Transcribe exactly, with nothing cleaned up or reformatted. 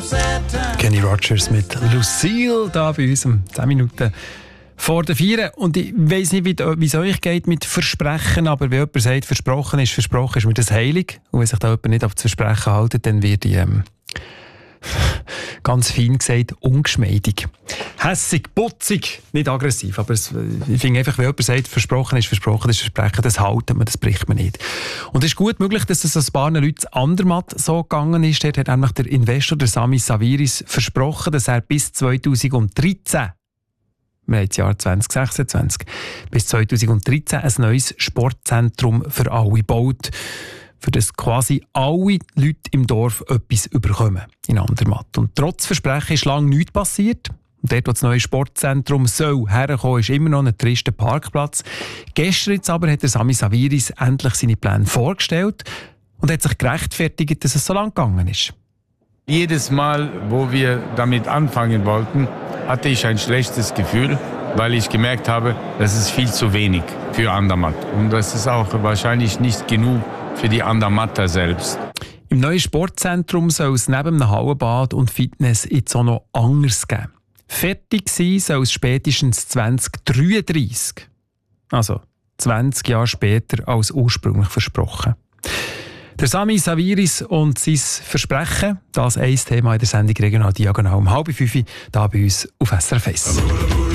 Kenny Rogers mit Lucille da bei uns um zehn Minuten vor der Vier. Und ich weiss nicht, wie es euch geht mit Versprechen, aber wenn jemand sagt, versprochen ist versprochen, ist mir das heilig. Und wenn sich da jemand nicht auf das Versprechen hält, dann wird ich ähm, ganz fein gesagt ungeschmeidig. Hässig, putzig, nicht aggressiv, aber es, ich finde einfach, wenn jemand sagt, versprochen ist versprochen, das ist Versprechen, das halten wir, das bricht man nicht. Und es ist gut möglich, dass es ein paar Leuten andermatt so gegangen ist. Dort hat nämlich der Investor, der Sami Saviris, versprochen, dass er bis zweitausenddreizehn, wir haben das Jahr zwanzig sechsundzwanzig, bis zweitausenddreizehn ein neues Sportzentrum für alle baut, für das quasi alle Leute im Dorf etwas überkommen in Andermatt. Und trotz Versprechen ist lange nichts passiert. Und dort, wo das neue Sportzentrum soll herkommen, ist immer noch ein trister Parkplatz. Gestern jetzt aber hat der Sami Saviris endlich seine Pläne vorgestellt und hat sich gerechtfertigt, dass es so lang gegangen ist. Jedes Mal, wo wir damit anfangen wollten, hatte ich ein schlechtes Gefühl, weil ich gemerkt habe, das ist viel zu wenig für Andermatt. Und das ist auch wahrscheinlich nicht genug für die Andermatter selbst. Im neuen Sportzentrum soll es neben einem Hallenbad und Fitness jetzt auch noch anders geben. Fertig sein soll es spätestens zwanzig dreiunddreissig. Also zwanzig Jahre später als ursprünglich versprochen. Der Sami Saviris und sein Versprechen, das ein Thema in der Sendung Regional Diagonal um halb fünf, da bei uns auf S R F eins.